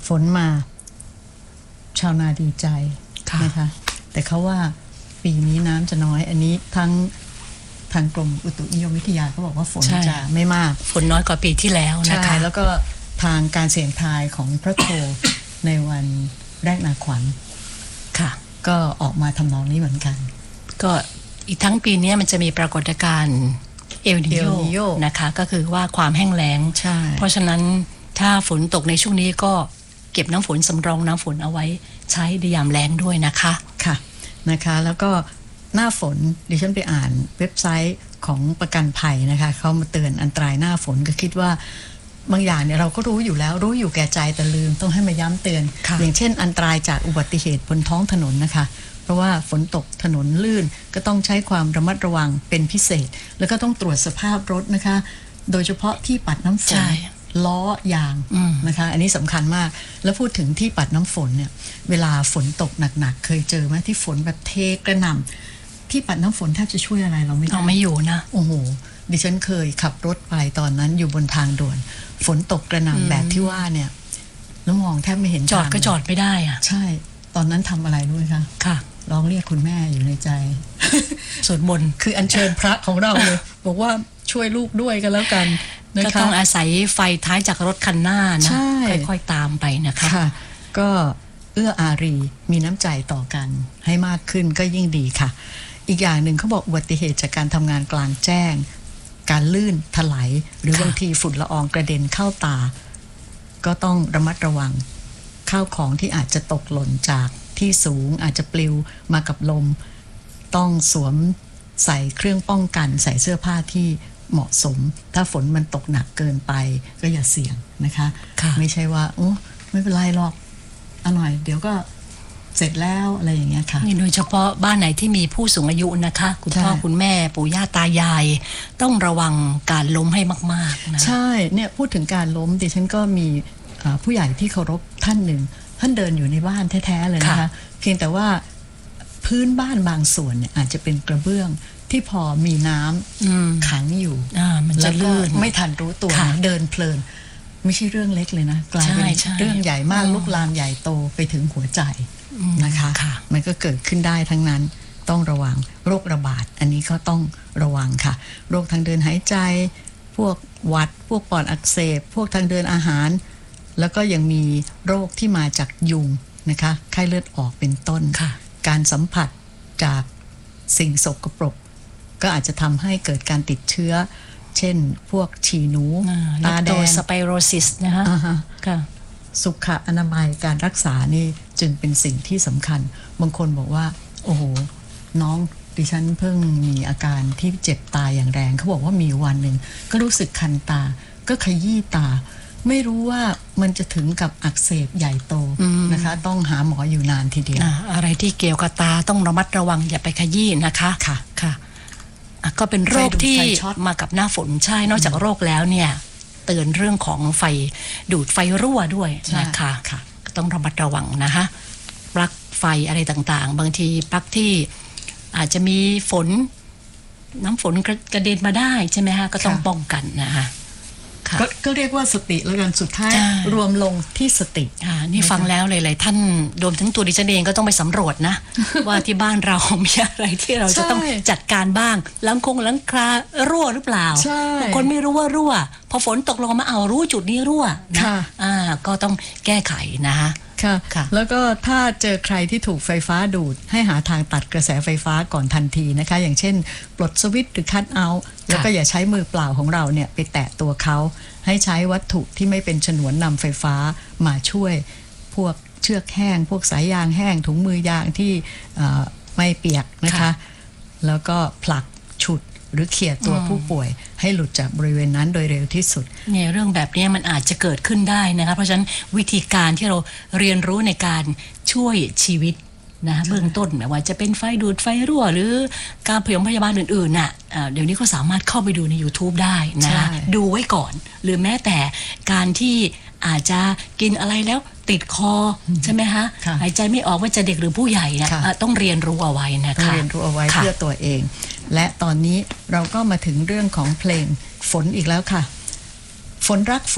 ฝนมาชาวนาดีใจนะคะแต่เขาว่าปีนี้น้ำจะน้อยอันนี้ทางกรมอุตุนิยมวิทยาเขาบอกว่าฝนจะไม่มากฝนน้อยกว่าปีที่แล้วนะคะแล้วก็ทางการเสี่ยงทายของพระโคในวันแรกนาขวัญค่ะก็ออกมาทำนองนี้เหมือนกันก็อีกทั้งปีนี้มันจะมีปรากฏการณ์เอลนิโยนะคะก็คือว่าความแห้งแล้งเพราะฉะนั้นถ้าฝนตกในช่วงนี้ก็เก็บน้ำฝนสำรองน้ำฝนเอาไว้ใช้ในยามแล้งด้วยนะคะค่ะนะคะแล้วก็หน้าฝนดิฉันไปอ่านเว็บไซต์ของประกันภัยนะคะเขามาเตือนอันตรายหน้าฝนก็คิดว่าบางอย่างเนี่ยเราก็รู้อยู่แล้วรู้อยู่แก่ใจแต่ลืมต้องให้มาย้ำเตือนอย่างเช่นอันตรายจากอุบัติเหตุบนท้องถนนนะคะเพราะว่าฝนตกถนนลื่นก็ต้องใช้ความระมัดระวังเป็นพิเศษแล้วก็ต้องตรวจสภาพรถนะคะโดยเฉพาะที่ปัดน้ำฝนล้อยางนะคะอันนี้สำคัญมากแล้วพูดถึงที่ปัดน้ำฝนเนี่ยเวลาฝนตกหนักๆเคยเจอไหมที่ฝนแบบเทกระหน่ำที่ปัดน้ำฝนแทบจะช่วยอะไรเราไม่ได้ไม่อยู่นะโอ้โหดิฉันเคยขับรถไปตอนนั้นอยู่บนทางด่วนฝนตกกระหน่ำแบบที่ว่าเนี่ยแล้วมองแทบไม่เห็นจอดก็จอดไม่ได้อะใช่ตอนนั้นทำอะไรด้วยคะค่ะร้องเรียกคุณแม่อยู่ในใจสวดมนต์คืออัญเชิญพระของเราเลยบอกว่าช่วยลูกด้วยกันแล้วกันก็ต้องอาศัยไฟท้ายจากรถคันหน้านะค่อยๆตามไปนะคะก็เอื้ออารีมีน้ำใจต่อกันให้มากขึ้นก็ยิ่งดีค่ะอีกอย่างหนึ่งเขาบอกอุบัติเหตุจากการทำงานกลางแจ้งการลื่นถลายหรือบางทีฝุ่นละอองกระเด็นเข้าตาก็ต้องระมัดระวังข้าวของที่อาจจะตกหล่นจากที่สูงอาจจะปลิวมากับลมต้องสวมใส่เครื่องป้องกันใส่เสื้อผ้าที่เหมาะสมถ้าฝนมันตกหนักเกินไปก็อย่าเสี่ยงนะคะไม่ใช่ว่าโอ้ไม่เป็นไรหรอกเอาหน่อยเดี๋ยวก็เสร็จแล้วอะไรอย่างเงี้ยค่ะนี่โดยเฉพาะบ้านไหนที่มีผู้สูงอายุนะคะคุณพ่อคุณแม่ปู่ย่าตายายต้องระวังการล้มให้มากๆนะใช่เนี่ยพูดถึงการล้มดิฉันก็มีผู้ใหญ่ที่เคารพท่านหนึ่งท่านเดินอยู่ในบ้านแท้ๆเลยนะคะเพียงแต่ว่าพื้นบ้านบางส่วนเนี่ยอาจจะเป็นกระเบื้องที่พอมีน้ำขังอยู่มันจะลื่นไม่ทันรู้ตัวเดินเพลินไม่ใช่เรื่องเล็กเลยนะกลายเป็นเรื่องใหญ่มากลุกลามใหญ่โตไปถึงหัวใจนะคะมันก็เกิดขึ้นได้ทั้งนั้นต้องระวังโรคระบาดอันนี้ก็ต้องระวังค่ะโรคทางเดินหายใจพวกหวัดพวกปอดอักเสบพวกทางเดินอาหารแล้วก็ยังมีโรคที่มาจากยุงนะคะไข้เลือดออกเป็นต้นการสัมผัสจากสิ่งสกปรกก็อาจจะทำให้เกิดการติดเชื้อเช่นพวกฉี่หนูตาแดงสไปโรซิสนะคะสุขอนามัยการรักษานี่จึงเป็นสิ่งที่สำคัญบางคนบอกว่าโอ้โหน้องดิฉันเพิ่งมีอาการที่เจ็บตาอย่างแรงเขาบอกว่ามีวันหนึ่งก็รู้สึกคันตาก็ขยี้ตาไม่รู้ว่ามันจะถึงกับอักเสบใหญ่โตนะคะต้องหาหมออยู่นานทีเดียวอะไรที่เกี่ยวกับตาต้องระมัดระวังอย่าไปขยี้นะคะค่ะก็เป็นโรคที่มากับหน้าฝนใช่นอกจากโรคแล้วเนี่ยเตือนเรื่องของไฟดูดไฟรั่วด้วยนะคะก็ต้องระมัดระวังนะคะปลั๊กไฟอะไรต่างๆบางทีปลั๊กที่อาจจะมีฝนน้ำฝนกระเด็นมาได้ใช่ไหมคะก็ต้องป้องกันนะคะก็เรียกว่าสติแล้วกันสุดท้ายรวมลงที่สตินี่ฟังแล้วหลายๆท่านรวมทั้งตัวดิฉันเองก็ต้องไปสำรวจนะ ว่าที่บ้านเรามีอะไรที่เราจะต้องจัดการบ้างหลังคารั่วหรือเปล่าบางคนไม่รู้ว่ารั่วพอฝนตกลงมาเอารู้จุดนี้รั่วนะก็ต้องแก้ไขนะคะค่ะแล้วก็ถ้าเจอใครที่ถูกไฟฟ้าดูดให้หาทางตัดกระแสไฟฟ้าก่อนทันทีนะคะอย่างเช่นปลดสวิตช์หรือคัทเอาท์แล้วก็อย่าใช้มือเปล่าของเราเนี่ยไปแตะตัวเขาให้ใช้วัตถุที่ไม่เป็นฉนวนนำไฟฟ้ามาช่วยพวกเชือกแห้งพวกสายยางแห้งถุงมือยางที่ไม่เปียกนะคะแล้วก็ผลักฉุดหรือเขี่ยตัวผู้ป่วยให้หลุดจากบริเวณนั้นโดยเร็วที่สุดเนี่ยเรื่องแบบนี้มันอาจจะเกิดขึ้นได้นะคะเพราะฉะนั้นวิธีการที่เราเรียนรู้ในการช่วยชีวิตนะเบื้องต้นไม่ว่าจะเป็นไฟดูดไฟรั่วหรือการพยาบาลอื่นๆน่ะเดี๋ยวนี้ก็สามารถเข้าไปดูใน YouTube ได้นะดูไว้ก่อนหรือแม้แต่การที่อาจจะกินอะไรแล้วติดคอใช่ไหมคะหายใจไม่ออกว่าจะเด็กหรือผู้ใหญ่นะต้องเรียนรู้เอาไว้นะคะเรียนรู้เอาไว้เพื่อตัวเองและตอนนี้เราก็มาถึงเรื่องของเพลงฝนอีกแล้วค่ะฝนรักฝ